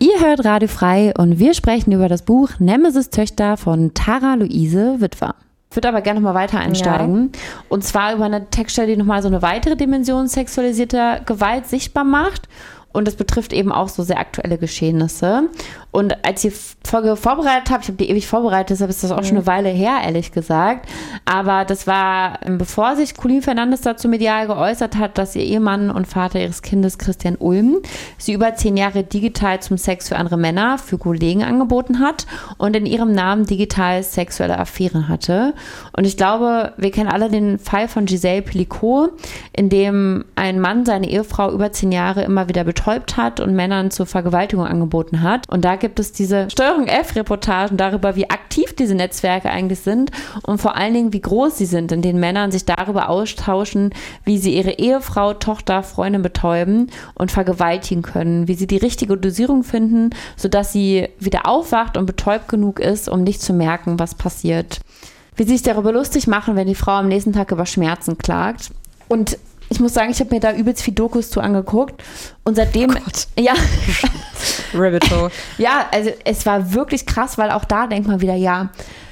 Ihr hört Radio Frei und wir sprechen über das Buch Nemesis-Töchter von Tara Luise Witwer. Ich würde aber gerne noch mal weiter einsteigen. Ja. Und zwar über eine Textstelle, die nochmal so eine weitere Dimension sexualisierter Gewalt sichtbar macht. Und das betrifft eben auch so sehr aktuelle Geschehnisse. Und als ich die Folge vorbereitet habe, ich habe die ewig vorbereitet, deshalb ist das auch schon eine Weile her, ehrlich gesagt. Aber das war, bevor sich Colleen Fernandes dazu medial geäußert hat, dass ihr Ehemann und Vater ihres Kindes Christian Ulm sie über 10 Jahre digital zum Sex für andere Männer, für Kollegen angeboten hat und in ihrem Namen digital sexuelle Affären hatte. Und ich glaube, wir kennen alle den Fall von Giselle Pelicot, in dem ein Mann seine Ehefrau über 10 Jahre immer wieder betäubt hat und Männern zur Vergewaltigung angeboten hat. Und da gibt es diese Steuerung F-Reportagen darüber, wie aktiv diese Netzwerke eigentlich sind und vor allen Dingen, wie groß sie sind, in denen Männern sich darüber austauschen, wie sie ihre Ehefrau, Tochter, Freundin betäuben und vergewaltigen können, wie sie die richtige Dosierung finden, sodass sie wieder aufwacht und betäubt genug ist, um nicht zu merken, was passiert. Wie sie sich darüber lustig machen, wenn die Frau am nächsten Tag über Schmerzen klagt. Und ich muss sagen, ich habe mir da übelst viel Dokus zu angeguckt und seitdem, ja, Rabbit Hole. Ja, also es war wirklich krass, weil auch da denkt man wieder, ja,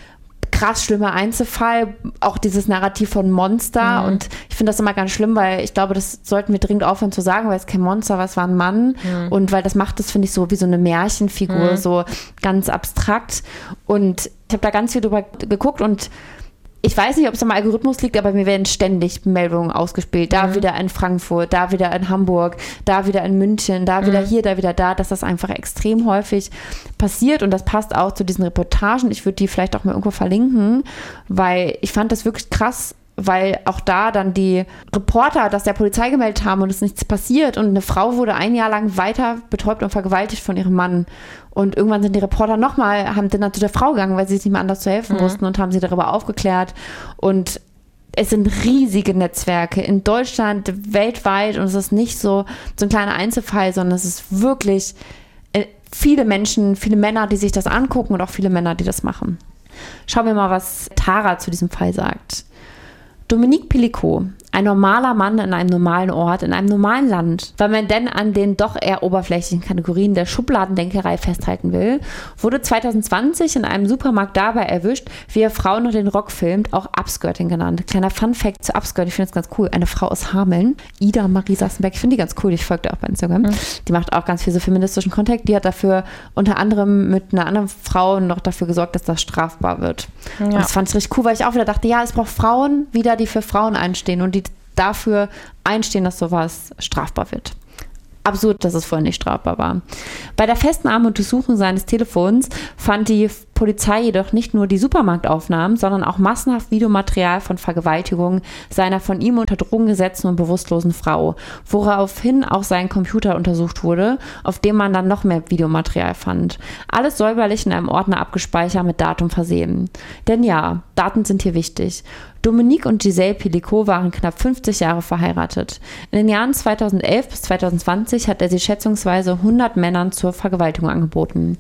krass schlimmer Einzelfall, auch dieses Narrativ von Monster und ich finde das immer ganz schlimm, weil ich glaube, das sollten wir dringend aufhören zu sagen, weil es kein Monster war, es war ein Mann und weil das macht es, finde ich, so wie so eine Märchenfigur, so ganz abstrakt und ich habe da ganz viel drüber geguckt und ich weiß nicht, ob es am Algorithmus liegt, aber mir werden ständig Meldungen ausgespielt. Da wieder in Frankfurt, da wieder in Hamburg, da wieder in München, da wieder hier, da wieder da, dass das einfach extrem häufig passiert und das passt auch zu diesen Reportagen. Ich würde die vielleicht auch mal irgendwo verlinken, weil ich fand das wirklich krass, weil auch da dann die Reporter das der Polizei gemeldet haben und es nichts passiert und eine Frau wurde 1 Jahr lang weiter betäubt und vergewaltigt von ihrem Mann und irgendwann sind die Reporter haben dann zu der Frau gegangen, weil sie sich nicht mehr anders zu helfen wussten und haben sie darüber aufgeklärt und es sind riesige Netzwerke in Deutschland, weltweit und es ist nicht so ein kleiner Einzelfall, sondern es ist wirklich viele Menschen, viele Männer, die sich das angucken und auch viele Männer, die das machen. Schauen wir mal, was Tara zu diesem Fall sagt. Dominique Pelicot, ein normaler Mann in einem normalen Ort, in einem normalen Land, weil man denn an den doch eher oberflächlichen Kategorien der Schubladendenkerei festhalten will, wurde 2020 in einem Supermarkt dabei erwischt, wie er Frauen noch den Rock filmt, auch Upskirting genannt. Kleiner Funfact zu Upskirt, ich finde das ganz cool. Eine Frau aus Hameln, Ida Marie Sassenberg, ich finde die ganz cool, ich folge dir auch bei Instagram. Die macht auch ganz viel so feministischen Content. Die hat dafür unter anderem mit einer anderen Frau noch dafür gesorgt, dass das strafbar wird. Ja. Und das fand ich richtig cool, weil ich auch wieder dachte, ja, es braucht Frauen wieder, die für Frauen einstehen und die dafür einstehen, dass sowas strafbar wird. Absurd, dass es vorher nicht strafbar war. Bei der Festnahme und Durchsuchung seines Telefons fand die Polizei jedoch nicht nur die Supermarktaufnahmen, sondern auch massenhaft Videomaterial von Vergewaltigungen seiner von ihm unter Drogen gesetzten und bewusstlosen Frau, woraufhin auch sein Computer untersucht wurde, auf dem man dann noch mehr Videomaterial fand. Alles säuberlich in einem Ordner abgespeichert, mit Datum versehen. Denn ja, Daten sind hier wichtig. Dominique und Giselle Pelicot waren knapp 50 Jahre verheiratet. In den Jahren 2011 bis 2020 hat er sie schätzungsweise 100 Männern zur Vergewaltigung angeboten.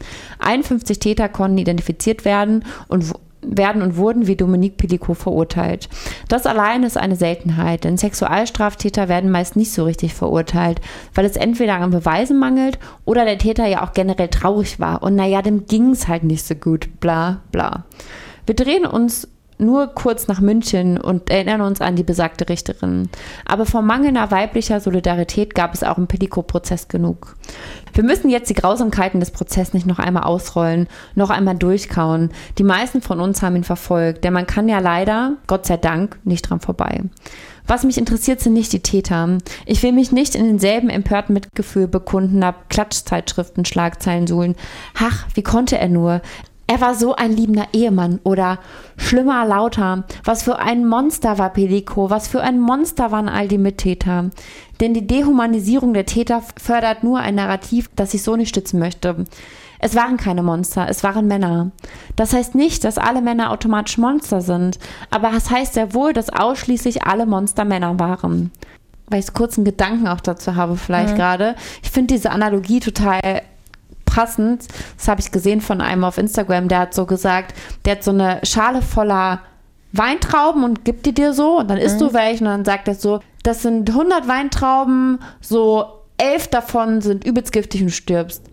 51 Täter konnten identifiziert werden und wurden wie Dominique Pelicot verurteilt. Das allein ist eine Seltenheit, denn Sexualstraftäter werden meist nicht so richtig verurteilt, weil es entweder an Beweisen mangelt oder der Täter ja auch generell traurig war und naja, dem ging es halt nicht so gut, bla bla. Wir drehen uns nur kurz nach München und erinnern uns an die besagte Richterin. Aber vor mangelnder weiblicher Solidarität gab es auch im Pelicot-Prozess genug. Wir müssen jetzt die Grausamkeiten des Prozesses nicht noch einmal ausrollen, noch einmal durchkauen. Die meisten von uns haben ihn verfolgt, denn man kann ja leider, Gott sei Dank, nicht dran vorbei. Was mich interessiert, sind nicht die Täter. Ich will mich nicht in denselben empörten Mitgefühl bekundender Klatschzeitschriften Schlagzeilen suhlen. Ach, wie konnte er nur? Er war so ein liebender Ehemann oder schlimmer lauter. Was für ein Monster war Pelicot, was für ein Monster waren all die Mittäter. Denn die Dehumanisierung der Täter fördert nur ein Narrativ, das ich so nicht stützen möchte. Es waren keine Monster, es waren Männer. Das heißt nicht, dass alle Männer automatisch Monster sind, aber es heißt sehr wohl, dass ausschließlich alle Monster Männer waren. Weil ich kurz einen Gedanken auch dazu habe vielleicht gerade. Ich finde diese Analogie total passend. Das habe ich gesehen von einem auf Instagram, der hat so gesagt, der hat so eine Schale voller Weintrauben und gibt die dir so und dann isst du welche und dann sagt er so, das sind 100 Weintrauben, so 11 davon sind übelst giftig und du stirbst.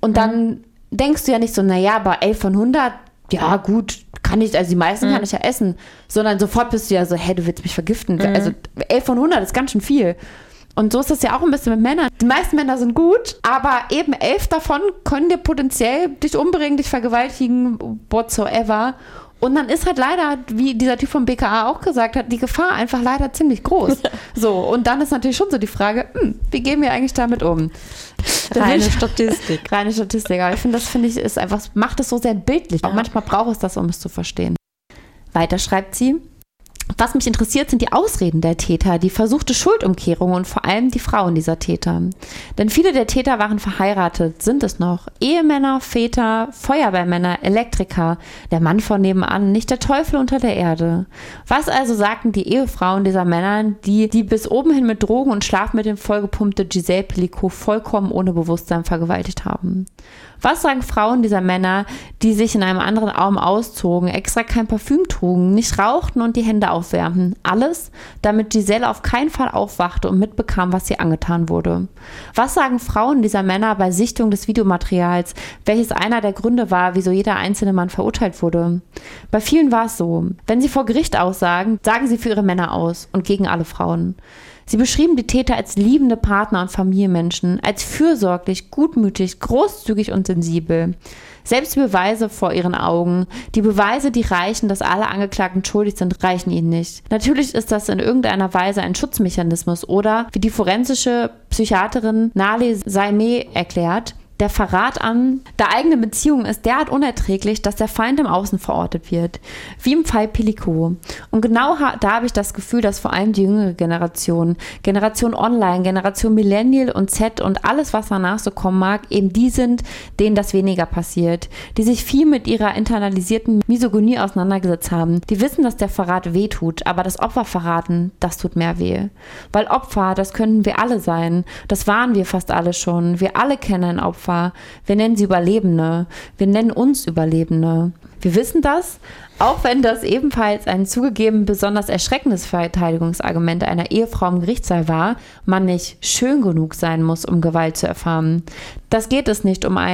Und dann denkst du ja nicht so, naja, aber 11 von 100, ja gut, kann ich, also die meisten kann ich ja essen. Sondern sofort bist du ja so, hey, du willst mich vergiften. Also 11 von 100 ist ganz schön viel. Und so ist das ja auch ein bisschen mit Männern. Die meisten Männer sind gut, aber eben 11 davon können dir potenziell dich umbringen, dich vergewaltigen, whatsoever. Und dann ist halt leider, wie dieser Typ vom BKA auch gesagt hat, die Gefahr einfach leider ziemlich groß. So, und dann ist natürlich schon so die Frage, wie gehen wir eigentlich damit um? Reine Statistik. Reine Statistik. Aber ich finde, ist einfach, macht es so sehr bildlich. Auch manchmal braucht es das, um es zu verstehen. Weiter schreibt sie: Was mich interessiert, sind die Ausreden der Täter, die versuchte Schuldumkehrung und vor allem die Frauen dieser Täter. Denn viele der Täter waren verheiratet, sind es noch. Ehemänner, Väter, Feuerwehrmänner, Elektriker, der Mann von nebenan, nicht der Teufel unter der Erde. Was also sagten die Ehefrauen dieser Männer, die bis oben hin mit Drogen und Schlafmitteln vollgepumpte Gisèle Pelicot vollkommen ohne Bewusstsein vergewaltigt haben? Was sagen Frauen dieser Männer, die sich in einem anderen Raum auszogen, extra kein Parfüm trugen, nicht rauchten und die Hände aufwärmten? Alles, damit Gisèle auf keinen Fall aufwachte und mitbekam, was ihr angetan wurde. Was sagen Frauen dieser Männer bei Sichtung des Videomaterials, welches einer der Gründe war, wieso jeder einzelne Mann verurteilt wurde? Bei vielen war es so. Wenn sie vor Gericht aussagen, sagen sie für ihre Männer aus und gegen alle Frauen. Sie beschrieben die Täter als liebende Partner und Familienmenschen, als fürsorglich, gutmütig, großzügig und sensibel. Selbst die Beweise vor ihren Augen, die Beweise, die reichen, dass alle Angeklagten schuldig sind, reichen ihnen nicht. Natürlich ist das in irgendeiner Weise ein Schutzmechanismus oder, wie die forensische Psychiaterin Nali Saimeh erklärt, der Verrat an der eigenen Beziehung ist derart unerträglich, dass der Feind im Außen verortet wird. Wie im Fall Pelicot. Und genau da habe ich das Gefühl, dass vor allem die jüngere Generation Online, Generation Millennial und Z und alles, was danach so kommen mag, eben die sind, denen das weniger passiert. Die sich viel mit ihrer internalisierten Misogynie auseinandergesetzt haben. Die wissen, dass der Verrat weh tut, aber das Opfer verraten, das tut mehr weh. Weil Opfer, das können wir alle sein. Das waren wir fast alle schon. Wir alle kennen ein Opfer. Wir nennen sie Überlebende. Wir nennen uns Überlebende. Wir wissen das, auch wenn das ebenfalls ein zugegeben besonders erschreckendes Verteidigungsargument einer Ehefrau im Gerichtssaal war, man nicht schön genug sein muss, um Gewalt zu erfahren. Das geht es nicht um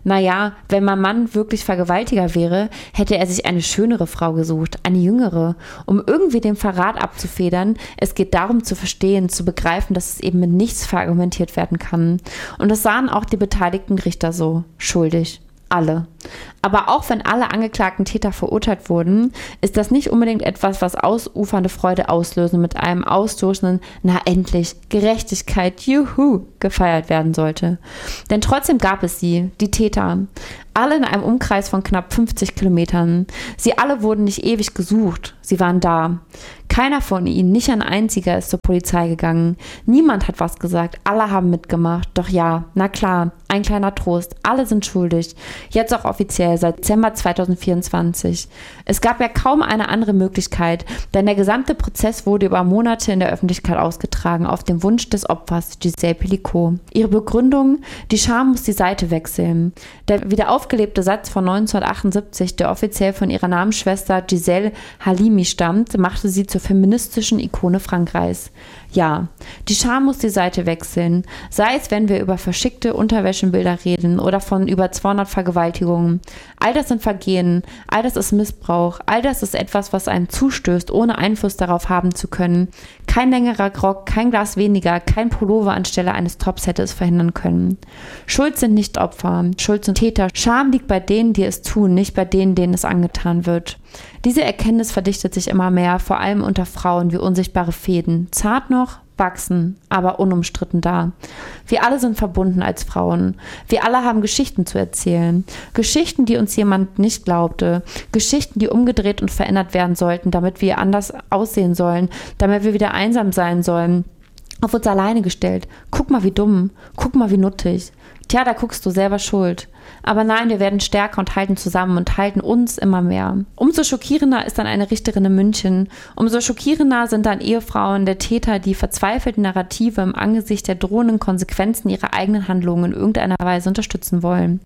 wenn mein Mann wirklich Vergewaltiger wäre, hätte er sich eine schönere Frau gesucht, eine jüngere, um irgendwie den Verrat abzufedern. Es geht darum zu verstehen, zu begreifen, dass es eben mit nichts verargumentiert werden kann. Und das sahen auch die beteiligten Richter so, schuldig. Alle. Aber auch wenn alle angeklagten Täter verurteilt wurden, ist das nicht unbedingt etwas, was ausufernde Freude auslösen mit einem ausstoßenden, na endlich, Gerechtigkeit, juhu, gefeiert werden sollte. Denn trotzdem gab es sie, die Täter. Alle in einem Umkreis von knapp 50 Kilometern. Sie alle wurden nicht ewig gesucht. Sie waren da. Keiner von ihnen, nicht ein einziger, ist zur Polizei gegangen. Niemand hat was gesagt. Alle haben mitgemacht. Doch ja, na klar, ein kleiner Trost. Alle sind schuldig. Jetzt auch offiziell seit Dezember 2024. Es gab ja kaum eine andere Möglichkeit, denn der gesamte Prozess wurde über Monate in der Öffentlichkeit ausgetragen, auf dem Wunsch des Opfers, Gisèle Pelicot. Ihre Begründung: Die Scham muss die Seite wechseln. Der wieder aufgelebte Satz von 1978, der offiziell von ihrer Namensschwester Gisèle Halimi stammt, machte sie zur feministischen Ikone Frankreichs. Ja, die Scham muss die Seite wechseln, sei es, wenn wir über verschickte Unterwäschenbilder reden oder von über 200 Vergewaltigungen. All das sind Vergehen, all das ist Missbrauch, all das ist etwas, was einem zustößt, ohne Einfluss darauf haben zu können. Kein längerer Rock, kein Glas weniger, kein Pullover anstelle eines Tops hätte es verhindern können. Schuld sind nicht Opfer, Schuld sind Täter. Scham liegt bei denen, die es tun, nicht bei denen, denen es angetan wird. Diese Erkenntnis verdichtet sich immer mehr, vor allem unter Frauen wie unsichtbare Fäden. Zart noch, wachsen, aber unumstritten da. Wir alle sind verbunden als Frauen. Wir alle haben Geschichten zu erzählen. Geschichten, die uns jemand nicht glaubte. Geschichten, die umgedreht und verändert werden sollten, damit wir anders aussehen sollen, damit wir wieder einsam sein sollen. Auf uns alleine gestellt. Guck mal, wie dumm. Guck mal, wie nuttig. Tja, da guckst du selber schuld. Aber nein, wir werden stärker und halten zusammen und halten uns immer mehr. Umso schockierender ist dann eine Richterin in München. Umso schockierender sind dann Ehefrauen der Täter, die verzweifelten Narrative im Angesicht der drohenden Konsequenzen ihrer eigenen Handlungen in irgendeiner Weise unterstützen wollen.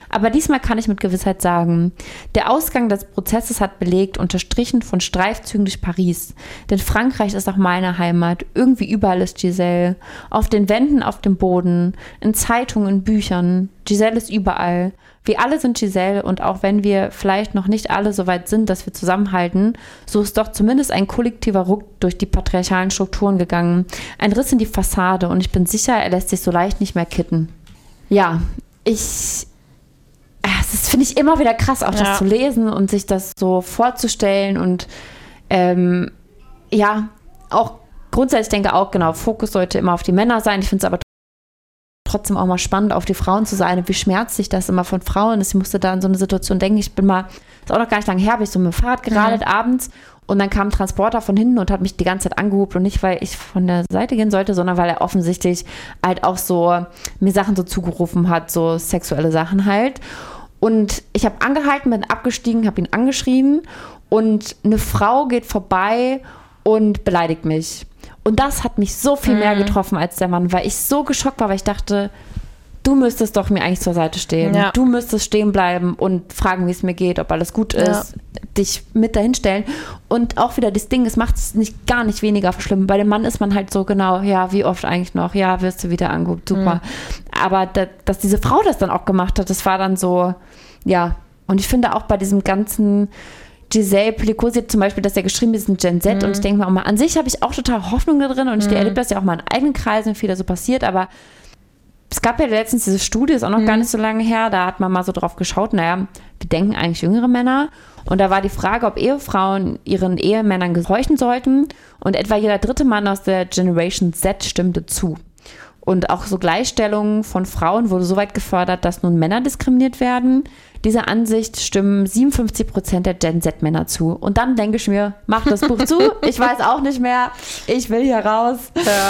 Aber diesmal kann ich mit Gewissheit sagen, der Ausgang des Prozesses hat belegt, unterstrichen von Streifzügen durch Paris. Denn Frankreich ist auch meine Heimat. Irgendwie überall ist Giselle. Auf den Wänden, auf dem Boden, in Zeitungen, in Büchern. Giselle ist überall. Wir alle sind Giselle und auch wenn wir vielleicht noch nicht alle so weit sind, dass wir zusammenhalten, so ist doch zumindest ein kollektiver Ruck durch die patriarchalen Strukturen gegangen. Ein Riss in die Fassade und ich bin sicher, er lässt sich so leicht nicht mehr kitten. Ja, das finde ich immer wieder krass, auch das zu lesen und sich das so vorzustellen und auch grundsätzlich denke auch, genau, Fokus sollte immer auf die Männer sein. Ich finde es aber trotzdem auch mal spannend, auf die Frauen zu sein und wie schmerzlich das immer von Frauen ist. Ich musste da an so eine Situation denken, ist auch noch gar nicht lange her, habe ich so mit dem Fahrrad geradelt abends und dann kam ein Transporter von hinten und hat mich die ganze Zeit angehupt und nicht, weil ich von der Seite gehen sollte, sondern weil er offensichtlich halt auch so mir Sachen so zugerufen hat, so sexuelle Sachen halt. Und ich habe angehalten, bin abgestiegen, habe ihn angeschrien und eine Frau geht vorbei und beleidigt mich. Und das hat mich so viel mehr getroffen als der Mann, weil ich so geschockt war, weil ich dachte, du müsstest doch mir eigentlich zur Seite stehen. Ja. Du müsstest stehen bleiben und fragen, wie es mir geht, ob alles gut ist, dich mit dahin stellen. Und auch wieder das Ding, es macht es gar nicht weniger schlimm. Bei dem Mann ist man halt so genau, ja, wie oft eigentlich noch? Ja, wirst du wieder angeguckt, super. Aber dass diese Frau das dann auch gemacht hat, das war dann so, ja. Und ich finde auch bei diesem ganzen Giselle Pelicot zum Beispiel, dass der geschrieben ist, ein Gen Z und ich denke mir auch mal, an sich habe ich auch total Hoffnung da drin und ich erlebe das ja auch mal in eigenen Kreisen, wie viel da so passiert, aber es gab ja letztens diese Studie, ist auch noch gar nicht so lange her, da hat man mal so drauf geschaut, naja, wir denken eigentlich jüngere Männer und da war die Frage, ob Ehefrauen ihren Ehemännern gehorchen sollten und etwa jeder dritte Mann aus der Generation Z stimmte zu. Und auch so Gleichstellung von Frauen wurde so weit gefördert, dass nun Männer diskriminiert werden. Dieser Ansicht stimmen 57% der Gen Z-Männer zu. Und dann denke ich mir, mach das Buch zu, ich weiß auch nicht mehr, ich will hier raus.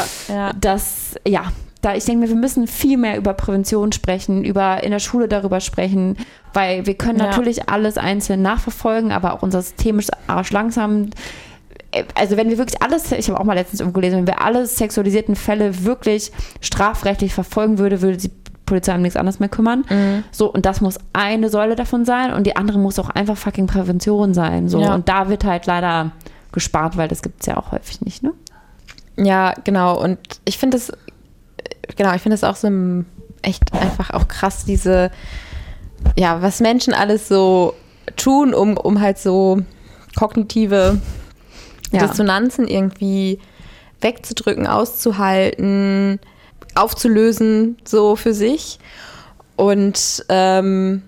Ich denke mir, wir müssen viel mehr über Prävention sprechen, in der Schule darüber sprechen, weil wir können natürlich alles einzeln nachverfolgen, aber auch unser System ist arschlangsam. Also wenn wir wirklich alles, ich habe auch mal letztens irgendwo gelesen, wenn wir alle sexualisierten Fälle wirklich strafrechtlich verfolgen würde die Polizei um nichts anderes mehr kümmern. So, und das muss eine Säule davon sein und die andere muss auch einfach fucking Prävention sein. So. Ja. Und da wird halt leider gespart, weil das gibt es ja auch häufig nicht, ne? Ja, genau. Und ich finde es auch so echt einfach auch krass, was Menschen alles so tun, um halt so kognitive Dissonanzen irgendwie wegzudrücken, auszuhalten, aufzulösen, so für sich. Und bin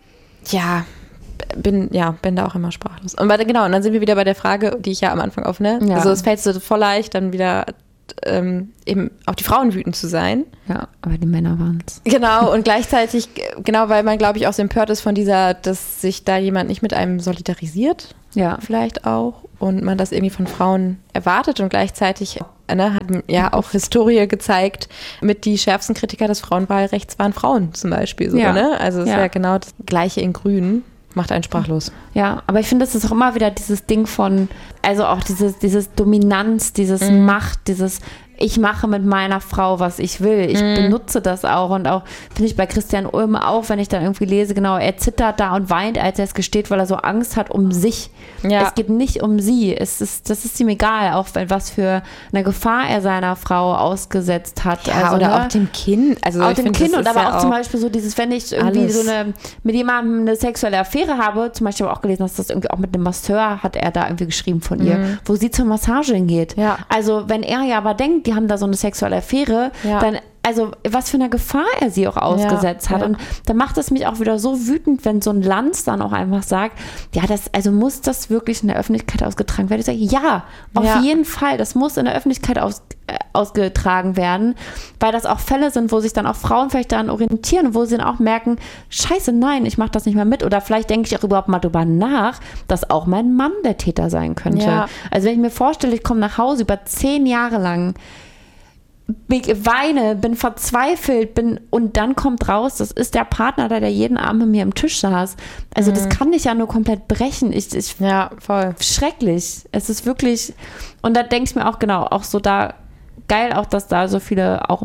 da auch immer sprachlos. Und und dann sind wir wieder bei der Frage, die ich ja am Anfang aufnehme. Ja. Also es fällt so voll leicht, dann wieder eben auf die Frauen wütend zu sein. Ja, aber die Männer waren es. Genau, und gleichzeitig, weil man, glaube ich, auch so empört ist von dass sich da jemand nicht mit einem solidarisiert. Ja. Vielleicht auch. Und man das irgendwie von Frauen erwartet und gleichzeitig hat ja auch Historie gezeigt, mit die schärfsten Kritiker des Frauenwahlrechts waren Frauen zum Beispiel. So, ne? Also es ist ja genau das Gleiche in Grün. Macht einen sprachlos. Ja, aber ich finde, es ist auch immer wieder dieses Ding von, also auch dieses Dominanz, dieses Macht, dieses ich mache mit meiner Frau, was ich will. Ich benutze das auch und auch, finde ich bei Christian Ulm auch, wenn ich dann irgendwie lese, genau, er zittert da und weint, als er es gesteht, weil er so Angst hat um sich. Ja. Es geht nicht um sie. Das ist ihm egal, auch was für eine Gefahr er seiner Frau ausgesetzt hat. Ja, also, oder auch dem Kind. Also auch dem Kind und aber auch zum Beispiel so dieses, wenn ich irgendwie mit jemandem eine sexuelle Affäre habe, zum Beispiel habe ich auch gelesen, dass das irgendwie auch mit einem Masseur hat er da irgendwie geschrieben von ihr, wo sie zur Massage hingeht. Ja. Also wenn er ja aber denkt, die haben da so eine sexuelle Affäre, dann, also was für eine Gefahr er sie auch ausgesetzt hat. Und dann macht es mich auch wieder so wütend, wenn so ein Lanz dann auch einfach sagt, muss das wirklich in der Öffentlichkeit ausgetragen werden? Ich sage, ja, auf jeden Fall, das muss in der Öffentlichkeit ausgetragen werden, weil das auch Fälle sind, wo sich dann auch Frauen vielleicht daran orientieren, wo sie dann auch merken, scheiße, nein, ich mache das nicht mehr mit. Oder vielleicht denke ich auch überhaupt mal drüber nach, dass auch mein Mann der Täter sein könnte. Ja. Also wenn ich mir vorstelle, ich komme nach Hause über 10 Jahre lang, weine, bin verzweifelt, und dann kommt raus, das ist der Partner, der jeden Abend mit mir am Tisch saß. Also das kann dich ja nur komplett brechen. Ja, voll. Schrecklich. Es ist wirklich, und da denke ich mir auch, genau, auch so da, geil auch, dass da so viele auch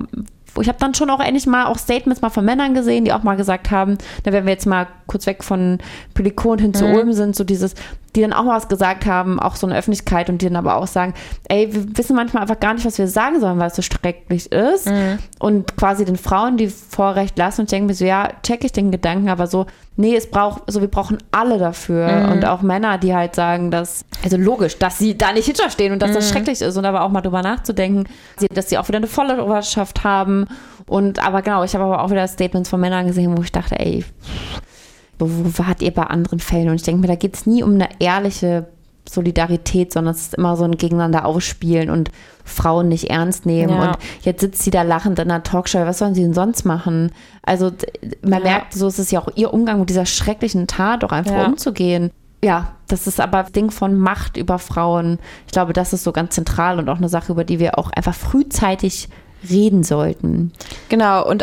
ich habe dann schon auch endlich mal auch Statements mal von Männern gesehen, die auch mal gesagt haben, da wenn wir jetzt mal kurz weg von Pelikan hin zu Ulm sind, so dieses, die dann auch mal was gesagt haben, auch so in der Öffentlichkeit und die dann aber auch sagen, ey, wir wissen manchmal einfach gar nicht, was wir sagen sollen, weil es so schrecklich ist und quasi den Frauen die Vorrecht lassen und ich denke mir so, ja, check ich den Gedanken, aber so, nee, wir brauchen alle dafür und auch Männer, die halt sagen, dass, also logisch, dass sie da nicht hinterstehen und dass das schrecklich ist und aber auch mal drüber nachzudenken, dass sie auch wieder eine Followerschaft haben und aber genau, ich habe aber auch wieder Statements von Männern gesehen, wo ich dachte, ey, wo wart ihr bei anderen Fällen? Und ich denke mir, da geht es nie um eine ehrliche Solidarität, sondern es ist immer so ein Gegeneinander ausspielen und Frauen nicht ernst nehmen. Ja. Und jetzt sitzt sie da lachend in einer Talkshow. Was sollen sie denn sonst machen? Also man merkt, so ist es ja auch ihr Umgang mit dieser schrecklichen Tat auch einfach umzugehen. Ja, das ist aber das Ding von Macht über Frauen. Ich glaube, das ist so ganz zentral und auch eine Sache, über die wir auch einfach frühzeitig reden sollten. Genau, und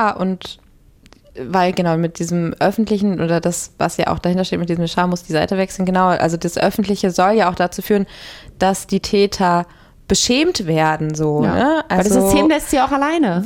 weil genau mit diesem Öffentlichen oder das, was ja auch dahinter steht, mit diesem Scham muss die Seite wechseln, genau, also das Öffentliche soll ja auch dazu führen, dass die Täter beschämt werden, so, ne? Also, weil das System lässt sie auch alleine.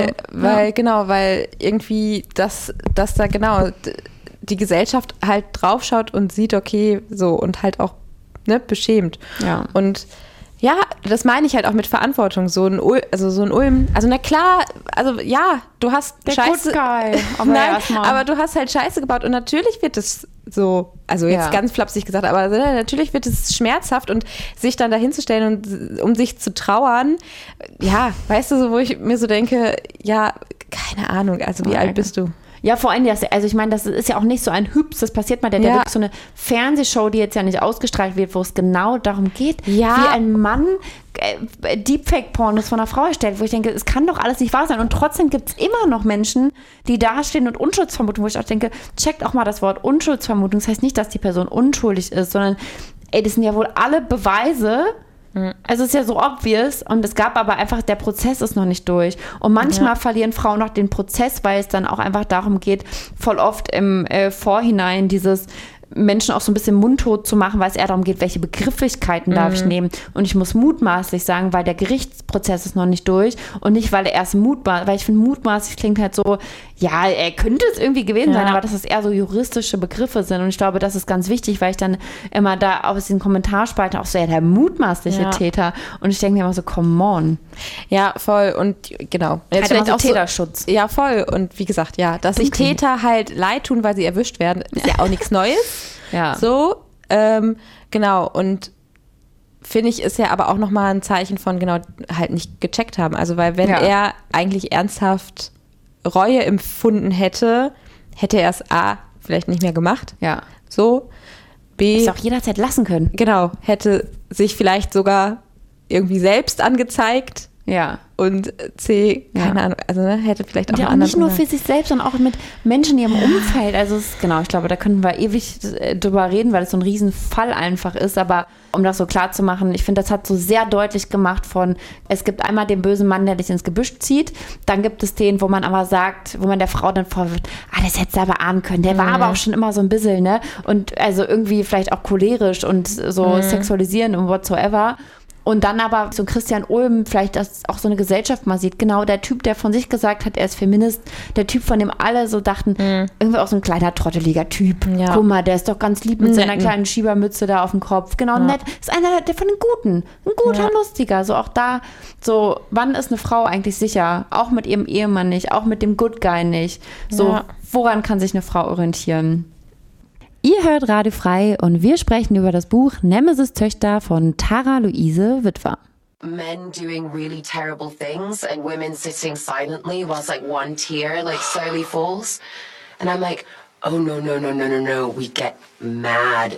Weil irgendwie, dass da genau die Gesellschaft halt draufschaut und sieht, okay, so und halt auch, ne, beschämt. Ja. Und ja, das meine ich halt auch mit Verantwortung. So ein Ulm, also na klar, also ja, du hast der Scheiße. Good Guy. Aber du hast halt Scheiße gebaut und natürlich wird es so, also jetzt ganz flapsig gesagt, aber natürlich wird es schmerzhaft und sich dann dahin zu stellen und um sich zu trauern, ja, weißt du, so wo ich mir so denke, ja, keine Ahnung, also wie alt bist du? Ja, vor allem, also ich meine, das ist ja auch nicht so ein Hübs, das passiert mal, der hat wirklich so eine Fernsehshow, die jetzt ja nicht ausgestrahlt wird, wo es genau darum geht, wie ein Mann Deepfake-Pornos von einer Frau erstellt, wo ich denke, es kann doch alles nicht wahr sein und trotzdem gibt es immer noch Menschen, die dastehen und Unschuldsvermutung, wo ich auch denke, checkt auch mal das Wort Unschuldsvermutung, das heißt nicht, dass die Person unschuldig ist, sondern das sind ja wohl alle Beweise. Also es ist ja so obvious und es gab aber einfach, der Prozess ist noch nicht durch. Und manchmal verlieren Frauen noch den Prozess, weil es dann auch einfach darum geht, voll oft im Vorhinein dieses Menschen auch so ein bisschen mundtot zu machen, weil es eher darum geht, welche Begrifflichkeiten darf ich nehmen. Und ich muss mutmaßlich sagen, weil der Gerichtsprozess ist noch nicht durch und nicht, weil er erst weil ich finde, mutmaßlich klingt halt so, ja, er könnte es irgendwie gewesen sein, aber dass es eher so juristische Begriffe sind. Und ich glaube, das ist ganz wichtig, weil ich dann immer da aus diesen Kommentarspalten auch so, ja, der mutmaßliche Täter. Und ich denke mir immer so, come on. Ja, voll. Und genau. Jetzt vielleicht auch Täterschutz. So, ja, voll. Und wie gesagt, ja, dass sich Täter halt leid tun, weil sie erwischt werden, ist ja auch nichts Neues. Ja. So, genau. Und finde ich, ist ja aber auch nochmal ein Zeichen von genau halt nicht gecheckt haben. Also, weil wenn er eigentlich ernsthaft Reue empfunden hätte, hätte er es A, vielleicht nicht mehr gemacht. Ja. So. B. Hätte es auch jederzeit lassen können. Genau. Hätte sich vielleicht sogar irgendwie selbst angezeigt. Ja. Und C, keine Ahnung, also hätte vielleicht auch auch nicht nur für sich selbst, sondern auch mit Menschen in ihrem Umfeld. Also genau, ich glaube, da könnten wir ewig drüber reden, weil es so ein Riesenfall einfach ist. Aber um das so klar zu machen, ich finde, das hat so sehr deutlich gemacht von, es gibt einmal den bösen Mann, der dich ins Gebüsch zieht. Dann gibt es den, wo man aber sagt, wo man der Frau dann vorwirft, das hättest du aber ahnen können. Der war aber auch schon immer so ein bisschen, ne? Und also irgendwie vielleicht auch cholerisch und so sexualisierend und whatsoever. Und dann aber so ein Christian Ulm, vielleicht das auch so eine Gesellschaft mal sieht, genau der Typ, der von sich gesagt hat, er ist Feminist, der Typ, von dem alle so dachten, irgendwie auch so ein kleiner, trotteliger Typ. Ja. Guck mal, der ist doch ganz lieb mit seiner kleinen Schiebermütze da auf dem Kopf. Genau, nett. Ist einer der von den Guten. Ein guter, lustiger. So auch da, so, wann ist eine Frau eigentlich sicher? Auch mit ihrem Ehemann nicht, auch mit dem Good Guy nicht. So, woran kann sich eine Frau orientieren? Ihr hört Radio Frei und wir sprechen über das Buch Nemesis Töchter von Tara Luise Witwer. Men doing really terrible things and women sitting silently whilst like one tear like slowly falls. And I'm like, oh no, we get mad